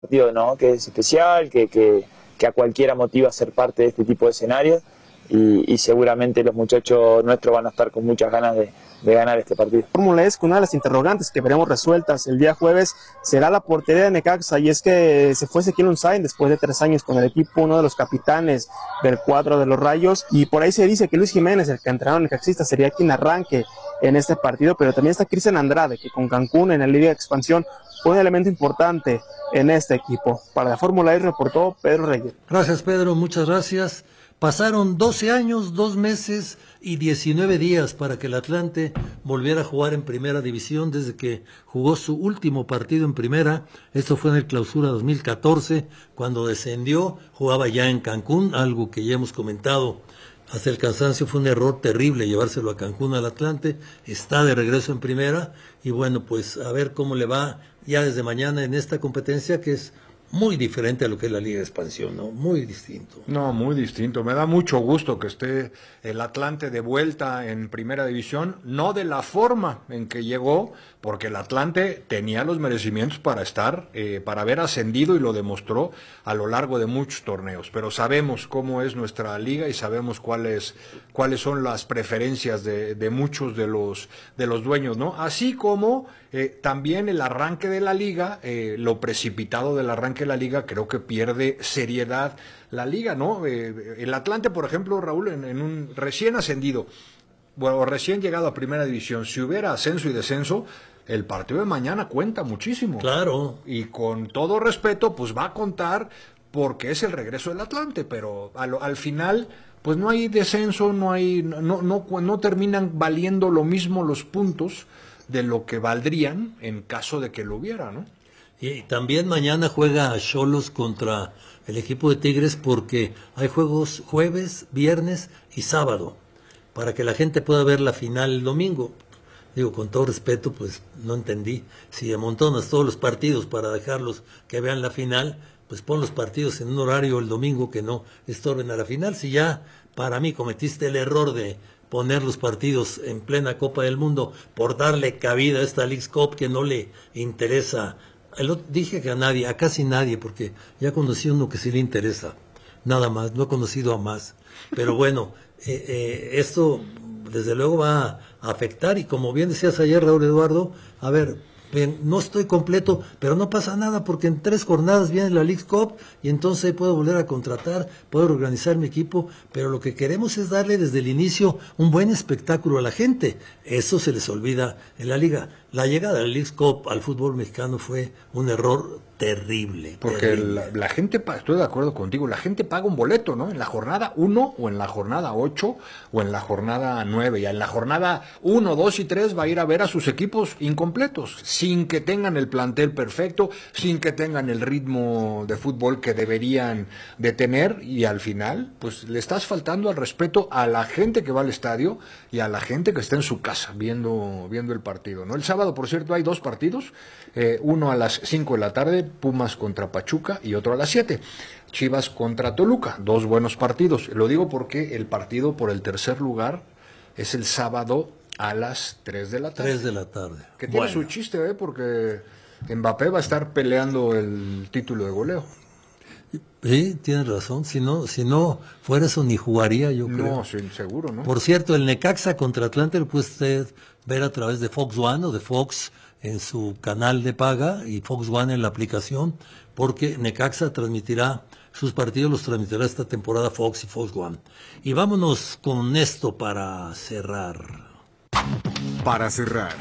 partido, ¿no? Que es especial, que a cualquiera motiva ser parte de este tipo de escenarios y seguramente los muchachos nuestros van a estar con muchas ganas de ganar este partido. Fórmula es que una de las interrogantes que veremos resueltas el día jueves será la portería de Necaxa, y es que se fue Ezequiel Unzain después de 3 años con el equipo, uno de los capitanes del cuadro de los Rayos, y por ahí se dice que Luis Jiménez, el que entrenador necaxista, sería quien arranque en este partido, pero también está Cristian Andrade, que con Cancún en la Liga de Expansión fue un elemento importante en este equipo. Para la Fórmula E reportó Pedro Reyes. Gracias, Pedro, muchas gracias. Pasaron 12 años, 2 meses y 19 días para que el Atlante volviera a jugar en Primera División desde que jugó su último partido en Primera. Esto fue en el Clausura 2014, cuando descendió, jugaba ya en Cancún, algo que ya hemos comentado hasta el cansancio. Fue un error terrible llevárselo a Cancún al Atlante. Está de regreso en Primera y bueno, pues a ver cómo le va ya desde mañana en esta competencia, que es muy diferente a lo que es la Liga de Expansión, ¿no? Muy distinto. No, muy distinto. Me da mucho gusto que esté el Atlante de vuelta en Primera División, no de la forma en que llegó, porque el Atlante tenía los merecimientos para estar, para haber ascendido, y lo demostró a lo largo de muchos torneos. Pero sabemos cómo es nuestra liga y sabemos cuáles son las preferencias de muchos de los dueños, ¿no? Así como también el arranque de la liga, lo precipitado del arranque de la liga, creo que pierde seriedad la liga, ¿no? El Atlante, por ejemplo, Raúl, en un recién ascendido, bueno, recién llegado a Primera División, si hubiera ascenso y descenso, el partido de mañana cuenta muchísimo. Claro. Y con todo respeto, pues va a contar porque es el regreso del Atlante, pero al final, pues no hay descenso, no terminan valiendo lo mismo los puntos de lo que valdrían en caso de que lo hubiera, ¿no? Y también mañana juega Xolos contra el equipo de Tigres, porque hay juegos jueves, viernes y sábado, para que la gente pueda ver la final el domingo. Digo, con todo respeto, pues no entendí. Si amontonas todos los partidos para dejarlos que vean la final, pues pon los partidos en un horario el domingo que no estorben a la final. Si ya para mí cometiste el error de poner los partidos en plena Copa del Mundo por darle cabida a esta Leagues Cup que no le interesa. Dije que a nadie, a casi nadie, porque ya conocí uno que sí le interesa, nada más, no he conocido a más. Pero bueno, esto desde luego va a afectar, y como bien decías ayer, Raúl Eduardo, a ver, bien, no estoy completo, pero no pasa nada, porque en 3 jornadas viene la Leagues Cup y entonces puedo volver a contratar, puedo organizar mi equipo, pero lo que queremos es darle desde el inicio un buen espectáculo a la gente. Eso se les olvida en la liga. La llegada de la Leagues Cup al fútbol mexicano fue un error terrible. Porque terrible. La gente, estoy de acuerdo contigo, la gente paga un boleto, ¿no? En la jornada 1 o en la jornada 8 o en la jornada 9. Y en la jornada 1, 2 y 3 va a ir a ver a sus equipos incompletos, sin que tengan el plantel perfecto, sin que tengan el ritmo de fútbol que deberían de tener, y al final, pues le estás faltando al respeto a la gente que va al estadio y a la gente que está en su casa viendo el partido, ¿no? El sábado, por cierto, hay 2 partidos, uno a las 5 de la tarde, Pumas contra Pachuca, y otro a las 7, Chivas contra Toluca. 2 buenos partidos. Lo digo porque el partido por el tercer lugar es el sábado a las 3 de la tarde. 3 de la tarde. Que tiene su chiste, porque Mbappé va a estar peleando el título de goleo. Sí, tienes razón. Si no fuera eso, ni jugaría, yo creo. No, sí, seguro, ¿no? Por cierto, el Necaxa contra Atlante lo puede usted ver a través de Fox One o de Fox en su canal de paga, y Fox One en la aplicación, porque Necaxa transmitirá sus partidos, los transmitirá esta temporada Fox y Fox One. Y vámonos con esto para cerrar. Para cerrar.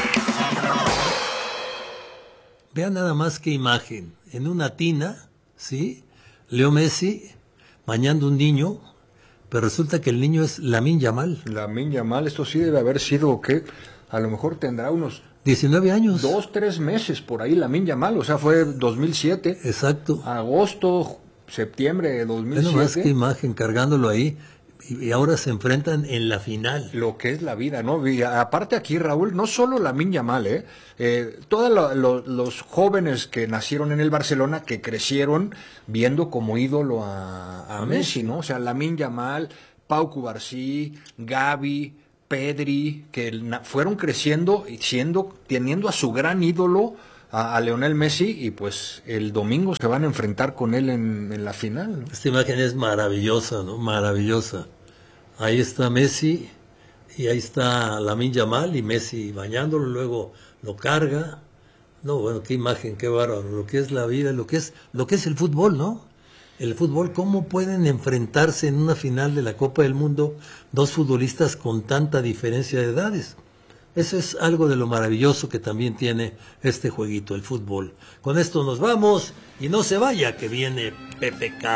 Vean nada más qué imagen. En una tina, ¿sí? Leo Messi bañando un niño, pero resulta que el niño es Lamine Yamal. Lamine Yamal, esto sí debe haber sido, ¿qué? A lo mejor tendrá unos 19 años. 2, 3 meses por ahí Lamine Yamal, o sea, fue 2007. Exacto. Agosto, septiembre de 2007. Más que imagen cargándolo ahí, y ahora se enfrentan en la final. Lo que es la vida, ¿no? Y aparte aquí, Raúl, no solo Lamine Yamal, todos los jóvenes que nacieron en el Barcelona, que crecieron viendo como ídolo a Messi, ¿no? O sea, Lamine Yamal, Pau Cubarsí, Gavi, Pedri, que fueron creciendo y teniendo a su gran ídolo a Lionel Messi y pues el domingo se van a enfrentar con él en la final, ¿no? Esta imagen es maravillosa, ¿no? Maravillosa. Ahí está Messi y ahí está Lamine Yamal y Messi bañándolo, luego lo carga. No, bueno, qué imagen, qué bárbaro, lo que es la vida, lo que es el fútbol, ¿no? El fútbol, ¿cómo pueden enfrentarse en una final de la Copa del Mundo dos futbolistas con tanta diferencia de edades? Eso es algo de lo maravilloso que también tiene este jueguito, el fútbol. Con esto nos vamos y no se vaya que viene PPK.